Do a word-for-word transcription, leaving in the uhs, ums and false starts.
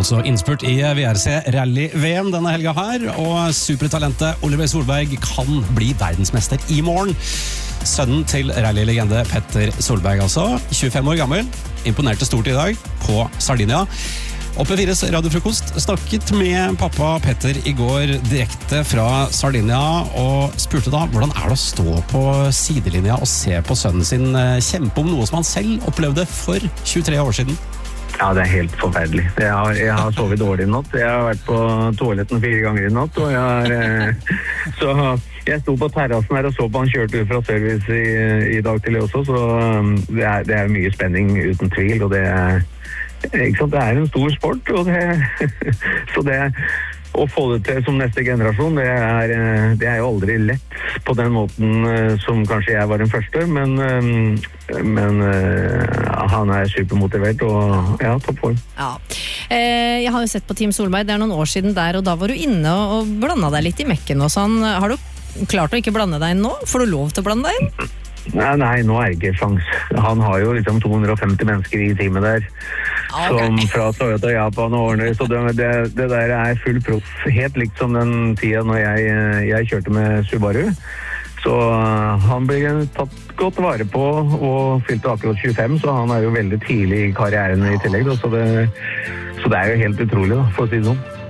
også innspurt i V R C Rally-V M denne helga her, og supertalentet Oliver Solberg kan bli verdensmester i morgen. Sønnen til rally-legende Petter Solberg altså, tjuefem år gammel, imponerte stort i dag på Sardinia. Oppe fires radiofrokost snakket med pappa Petter i går direkte fra Sardinia og spurte da hvordan er det å stå på sidelinja og se på sønnen sin kjempe om noe som han selv opplevde for tjuetre år siden. Ja, det er helt forferdelig. Jeg har, jeg har sovet dårlig i natt. Jeg har vært på toaletten fire ganger i natt, og jeg har... Eh, så jeg sto på terrassen her og så på han kjørte ut fra service i, i dag til også, så um, det, er, det er mye spenning uten tvil, og det er... Ikke sant? Det er en stor sport, og det, så det å få det til som neste generasjon, det er, det er jo aldri lett på den måten som kanskje jeg var den første, men, men han er supermotivert og ja, toppform. Ja. Jeg har jo sett på Team Solberg, det er noen år siden der, og da var du inne og blandet deg litt i mekken og sånn. Har du klart å ikke blande deg inn nå? Får du lov til å blande deg inn? Nei, nei, nå er det ikke sjans. Han har jo liksom to hundre og femti mennesker i teamet der, okay. Som fra Toyota Japan og Warner, så det, det, det der er full proff, helt likt som den tida når jeg, jeg kjørte med Subaru. Så han ble tatt godt vare på og fylte akkurat tjuefem, så han er jo veldig tidlig i karrieren i tillegg, da, så, det, så det er jo helt utrolig da, for å si det sånn.